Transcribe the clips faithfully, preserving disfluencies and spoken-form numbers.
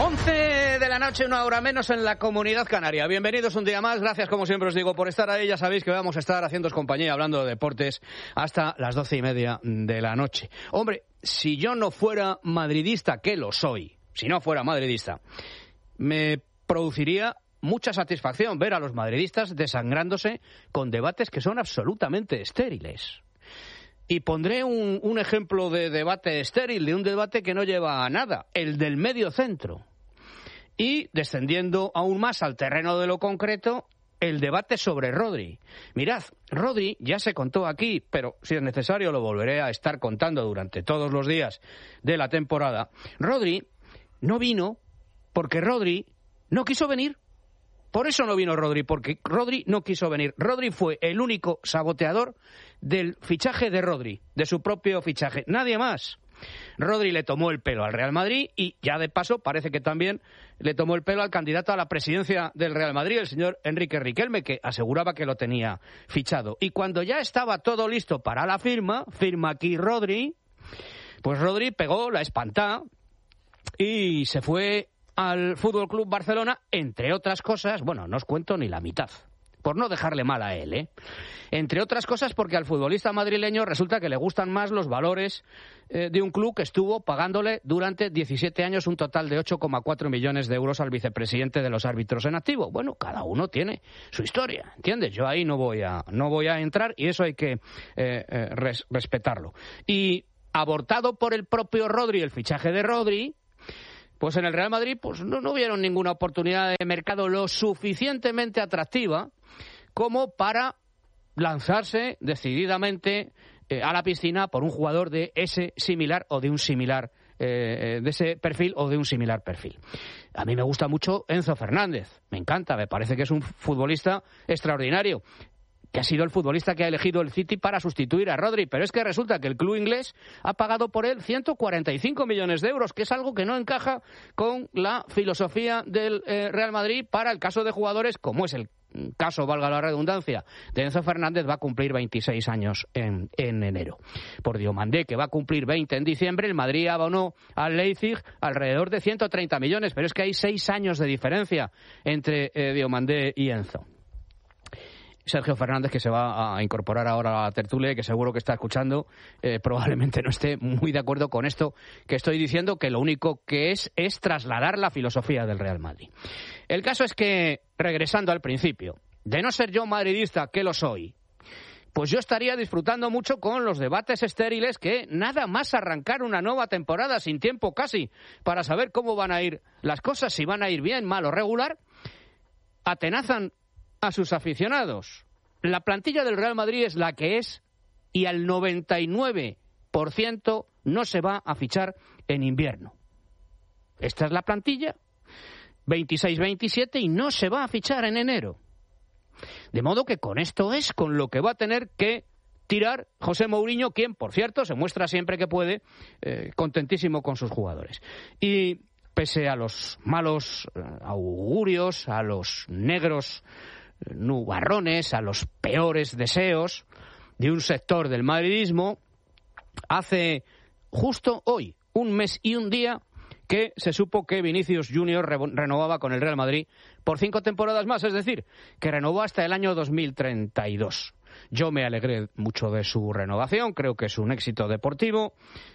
once de la noche, una hora menos en la Comunidad Canaria. Bienvenidos un día más. Gracias, como siempre os digo, por estar ahí. Ya sabéis que vamos a estar haciéndoos compañía, hablando de deportes, hasta las doce y media de la noche. Hombre, si yo no fuera madridista, que lo soy, si no fuera madridista, me produciría mucha satisfacción ver a los madridistas desangrándose con debates que son absolutamente estériles. Y pondré un, un ejemplo de debate estéril, de un debate que no lleva a nada, el del medio centro. Y, descendiendo aún más al terreno de lo concreto, el debate sobre Rodri. Mirad, Rodri ya se contó aquí, pero si es necesario lo volveré a estar contando durante todos los días de la temporada. Rodri no vino porque Rodri no quiso venir. Por eso no vino Rodri, porque Rodri no quiso venir. Rodri fue el único saboteador del fichaje de Rodri, de su propio fichaje. Nadie más. Rodri le tomó el pelo al Real Madrid y ya de paso parece que también le tomó el pelo al candidato a la presidencia del Real Madrid, el señor Enrique Riquelme, que aseguraba que lo tenía fichado. Y cuando ya estaba todo listo para la firma, firma aquí Rodri, pues Rodri pegó la espantada y se fue al F C Barcelona, entre otras cosas, bueno, no os cuento ni la mitad, por no dejarle mal a él, ¿eh? Entre otras cosas porque al futbolista madrileño resulta que le gustan más los valores eh, de un club que estuvo pagándole durante diecisiete años un total de ocho coma cuatro millones de euros al vicepresidente de los árbitros en activo. Bueno, cada uno tiene su historia, ¿entiendes? Yo ahí no voy a, no voy a entrar y eso hay que eh, eh, res, respetarlo. Y abortado por el propio Rodri, el fichaje de Rodri, pues en el Real Madrid pues no, no vieron ninguna oportunidad de mercado lo suficientemente atractiva como para lanzarse decididamente eh, a la piscina por un jugador de ese similar o de un similar eh, de ese perfil o de un similar perfil. A mí me gusta mucho Enzo Fernández, me encanta, me parece que es un futbolista extraordinario, que ha sido el futbolista que ha elegido el City para sustituir a Rodri, pero es que resulta que el club inglés ha pagado por él ciento cuarenta y cinco millones de euros, que es algo que no encaja con la filosofía del eh, Real Madrid para el caso de jugadores como es el caso, valga la redundancia, de Enzo Fernández. Va a cumplir veintiséis años en, en enero. Por Diomandé, que va a cumplir veinte en diciembre, el Madrid abonó al Leipzig alrededor de ciento treinta millones, pero es que hay seis años de diferencia entre eh, Diomandé y Enzo. Sergio Fernández, que se va a incorporar ahora a la tertulia, que seguro que está escuchando, eh, probablemente no esté muy de acuerdo con esto que estoy diciendo, que lo único que es es trasladar la filosofía del Real Madrid. El caso es que, regresando al principio, de no ser yo madridista, que lo soy, pues yo estaría disfrutando mucho con los debates estériles que, nada más arrancar una nueva temporada, sin tiempo casi, para saber cómo van a ir las cosas, si van a ir bien, mal o regular, atenazan a sus aficionados. La plantilla del Real Madrid es la que es y al noventa y nueve por ciento no se va a fichar en invierno. Esta es la plantilla, veintiséis veintisiete, y no se va a fichar en enero. De modo que con esto es con lo que va a tener que tirar José Mourinho, quien, por cierto, se muestra siempre que puede eh, contentísimo con sus jugadores. Y pese a los malos eh, augurios, a los negros nubarrones, a los peores deseos de un sector del madridismo, hace justo hoy, un mes y un día, que se supo que Vinicius Junior re- renovaba con el Real Madrid por cinco temporadas más, es decir, que renovó hasta el año dos mil treinta y dos. Yo me alegré mucho de su renovación, creo que es un éxito deportivo.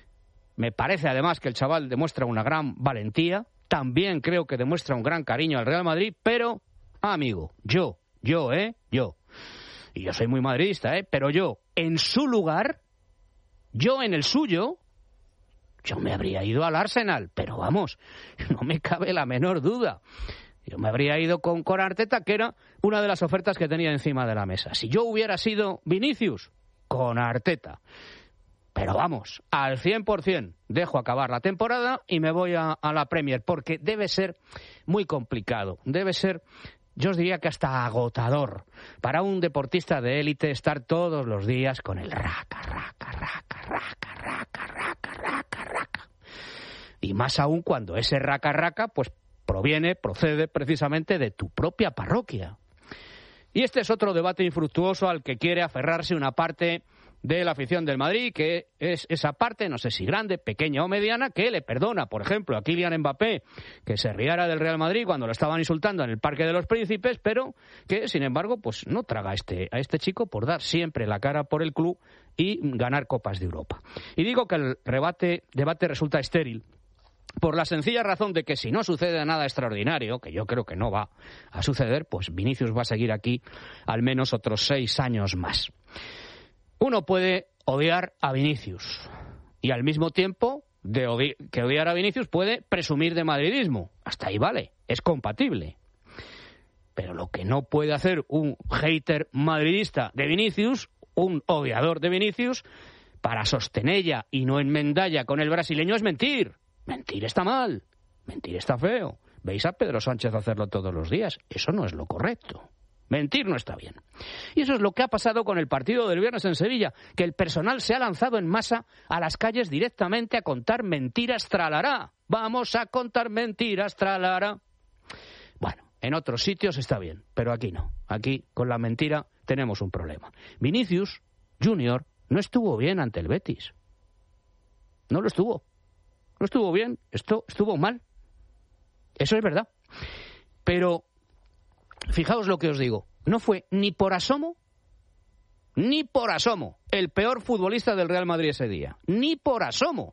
Me parece además que el chaval demuestra una gran valentía, también creo que demuestra un gran cariño al Real Madrid, pero, amigo, yo, yo, ¿eh? Yo. Y yo soy muy madridista, ¿eh? Pero yo, en su lugar, yo en el suyo, yo me habría ido al Arsenal, pero vamos, no me cabe la menor duda. Yo me habría ido con, con Arteta, que era una de las ofertas que tenía encima de la mesa. Si yo hubiera sido Vinicius, con Arteta. Pero vamos, al cien por ciento dejo acabar la temporada y me voy a, a la Premier, porque debe ser muy complicado, debe ser, yo os diría que hasta agotador para un deportista de élite estar todos los días con el raca, raca, raca, raca, raca, raca, raca, raca. Y más aún cuando ese raca, raca, pues proviene, procede precisamente de tu propia parroquia. Y este es otro debate infructuoso al que quiere aferrarse una parte de la afición del Madrid, que es esa parte, no sé si grande, pequeña o mediana, que le perdona, por ejemplo, a Kylian Mbappé, que se riara del Real Madrid cuando lo estaban insultando en el Parque de los Príncipes, pero que, sin embargo, pues no traga a este, a este chico por dar siempre la cara por el club y ganar Copas de Europa. Y digo que el rebate, debate resulta estéril, por la sencilla razón de que si no sucede nada extraordinario, que yo creo que no va a suceder, pues Vinicius va a seguir aquí al menos otros seis años más. Uno puede odiar a Vinicius y al mismo tiempo de odi- que odiar a Vinicius puede presumir de madridismo. Hasta ahí vale, es compatible. Pero lo que no puede hacer un hater madridista de Vinicius, un odiador de Vinicius, para sostenella y no enmendalla con el brasileño es mentir. Mentir está mal, mentir está feo. Veis a Pedro Sánchez hacerlo todos los días. Eso no es lo correcto. Mentir no está bien. Y eso es lo que ha pasado con el partido del viernes en Sevilla, que el personal se ha lanzado en masa a las calles directamente a contar mentiras tralará. Vamos a contar mentiras tralará. Bueno, en otros sitios está bien, pero aquí no. Aquí, con la mentira, tenemos un problema. Vinicius Junior no estuvo bien ante el Betis. No lo estuvo. No estuvo bien, esto estuvo mal. Eso es verdad. Pero fijaos lo que os digo, no fue ni por asomo, ni por asomo, el peor futbolista del Real Madrid ese día. Ni por asomo.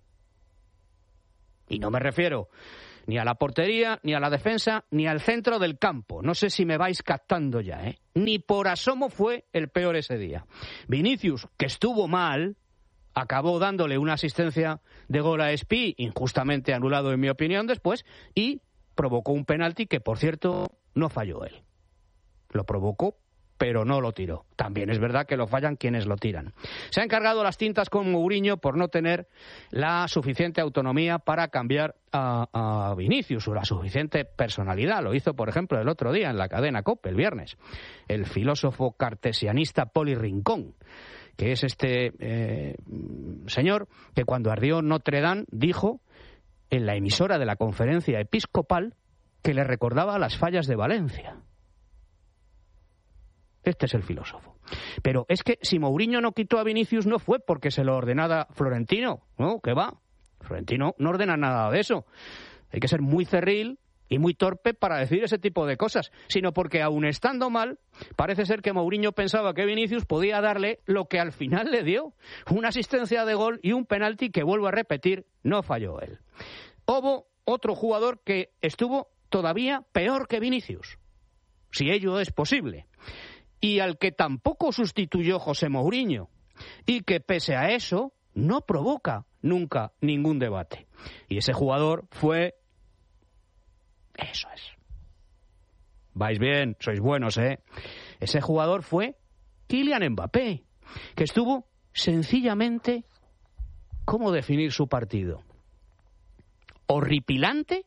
Y no me refiero ni a la portería, ni a la defensa, ni al centro del campo. No sé si me vais captando ya, ¿eh? Ni por asomo fue el peor ese día. Vinicius, que estuvo mal, acabó dándole una asistencia de gol a Espí, injustamente anulado en mi opinión después, y provocó un penalti que, por cierto, no falló él. Lo provocó, pero no lo tiró. También es verdad que lo fallan quienes lo tiran. Se ha encargado las tintas con Mourinho por no tener la suficiente autonomía para cambiar a, a Vinicius, o la suficiente personalidad. Lo hizo, por ejemplo, el otro día en la cadena COPE, el viernes. El filósofo cartesianista Poli Rincón, que es este eh, señor que cuando ardió Notre Dame dijo en la emisora de la conferencia episcopal que le recordaba las fallas de Valencia. Este es el filósofo. Pero es que si Mourinho no quitó a Vinicius no fue porque se lo ordenara Florentino. No, ¿qué va? Florentino no ordena nada de eso. Hay que ser muy cerril y muy torpe para decir ese tipo de cosas, sino porque aun estando mal, parece ser que Mourinho pensaba que Vinicius podía darle lo que al final le dio, una asistencia de gol y un penalti que, vuelvo a repetir, no falló él. Hubo otro jugador que estuvo todavía peor que Vinicius, si ello es posible, y al que tampoco sustituyó José Mourinho, y que pese a eso no provoca nunca ningún debate. Y ese jugador fue... Eso es. Vais bien, sois buenos, ¿eh? Ese jugador fue Kylian Mbappé, que estuvo sencillamente... ¿Cómo definir su partido? ¿Horripilante?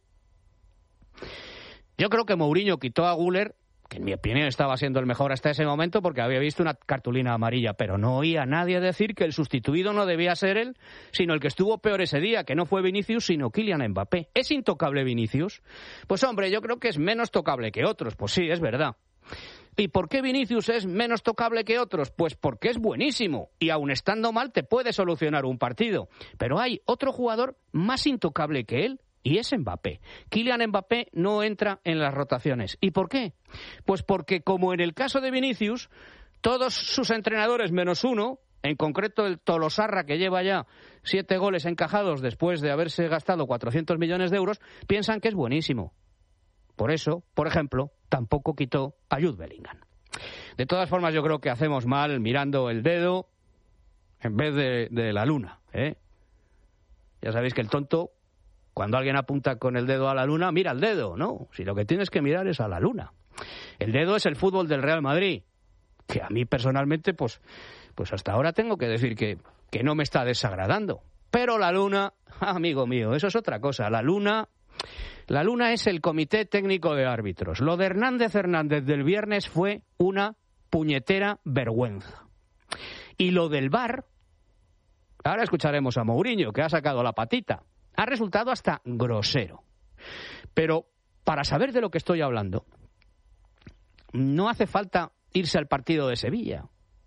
Yo creo que Mourinho quitó a Güler, que en mi opinión estaba siendo el mejor hasta ese momento porque había visto una cartulina amarilla, pero no oía a nadie decir que el sustituido no debía ser él, sino el que estuvo peor ese día, que no fue Vinicius, sino Kylian Mbappé. ¿Es intocable Vinicius? Pues hombre, yo creo que es menos tocable que otros, pues sí, es verdad. ¿Y por qué Vinicius es menos tocable que otros? Pues porque es buenísimo y aun estando mal te puede solucionar un partido. Pero hay otro jugador más intocable que él y es Mbappé. Kylian Mbappé no entra en las rotaciones. ¿Y por qué? Pues porque, como en el caso de Vinicius, todos sus entrenadores menos uno, en concreto el Tolosarra, que lleva ya siete goles encajados después de haberse gastado cuatrocientos millones de euros, piensan que es buenísimo. Por eso, por ejemplo, tampoco quitó a Jude Bellingham. De todas formas, yo creo que hacemos mal mirando el dedo en vez de, de la luna, ¿eh? Ya sabéis que el tonto, cuando alguien apunta con el dedo a la luna, mira el dedo, ¿no? Si lo que tienes que mirar es a la luna. El dedo es el fútbol del Real Madrid, que a mí personalmente, pues, pues hasta ahora tengo que decir que, que no me está desagradando. Pero la luna, amigo mío, eso es otra cosa. La luna... La Luna es el comité técnico de árbitros. Lo de Hernández Hernández del viernes fue una puñetera vergüenza. Y lo del V A R, ahora escucharemos a Mourinho, que ha sacado la patita, ha resultado hasta grosero. Pero para saber de lo que estoy hablando, no hace falta irse al partido de Sevilla.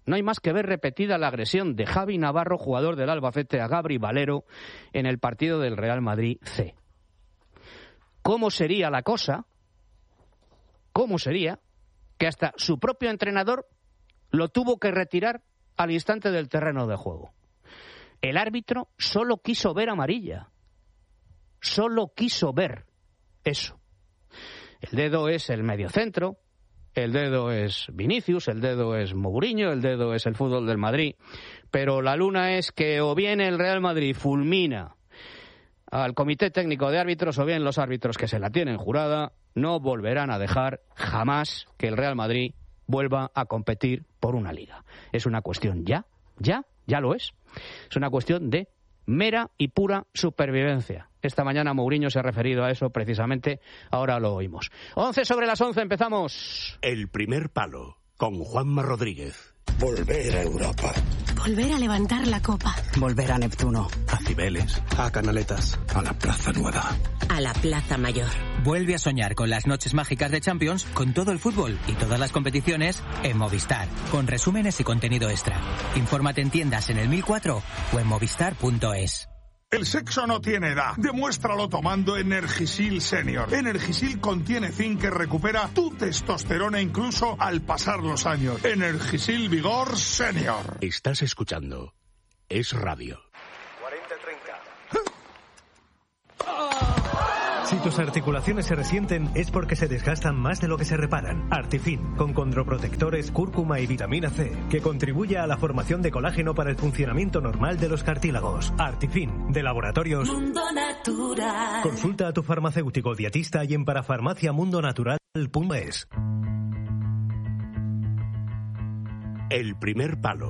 No hay más que ver repetida la agresión de Javi Navarro, jugador del Albacete, a Gabri Valero en el partido del Real Madrid C. ¿Cómo sería la cosa? ¿Cómo sería que hasta su propio entrenador lo tuvo que retirar al instante del terreno de juego? El árbitro solo quiso ver amarilla. Solo quiso ver eso. El dedo es el mediocentro, el dedo es Vinicius, el dedo es Mourinho, el dedo es el fútbol del Madrid. Pero la luna es que o bien el Real Madrid fulmina al comité técnico de árbitros o bien los árbitros que se la tienen jurada no volverán a dejar jamás que el Real Madrid vuelva a competir por una liga. Es una cuestión ya, ya, ya lo es. Es una cuestión de mera y pura supervivencia. Esta mañana Mourinho se ha referido a eso precisamente, ahora lo oímos. once sobre las once, empezamos. El primer palo, con Juanma Rodríguez. Volver a Europa. Volver a levantar la copa. Volver a Neptuno. A Cibeles. A Canaletas. A la Plaza Nueva. A la Plaza Mayor. Vuelve a soñar con las noches mágicas de Champions, con todo el fútbol y todas las competiciones en Movistar, con resúmenes y contenido extra. Infórmate en tiendas en el mil cuatro o en movistar punto es. El sexo no tiene edad. Demuéstralo tomando Energisil Senior. Energisil contiene zinc que recupera tu testosterona incluso al pasar los años. Energisil Vigor Senior. Estás escuchando Es Radio. cuarenta treinta. Si tus articulaciones se resienten es porque se desgastan más de lo que se reparan. Artifin, con condroprotectores, cúrcuma y vitamina C, que contribuye a la formación de colágeno para el funcionamiento normal de los cartílagos. Artifin, de Laboratorios Mundo Natural. Consulta a tu farmacéutico dietista y en parafarmaciamundonatural punto es. El primer palo,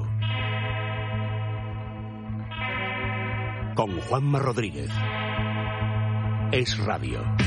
con Juanma Rodríguez. Es Radio.